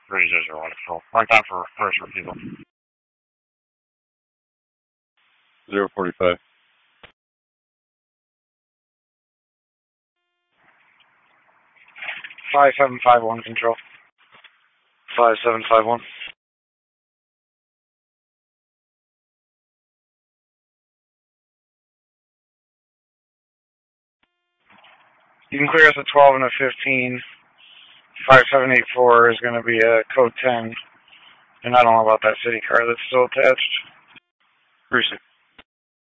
3001 control. Mark down for first refusal. 045. 5751 control. 5751. You can clear us a 12 and a 15. 5784 is going to be a code 10. And I don't know about that city car that's still attached. Precinct.